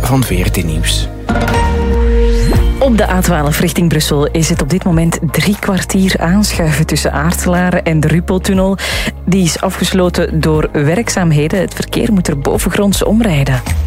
van VRT Nieuws. Op de A12 richting Brussel is het op dit moment 3 kwartier aanschuiven tussen Aartselaren en de Ruppeltunnel. Die is afgesloten door werkzaamheden. Het verkeer moet er bovengronds omrijden.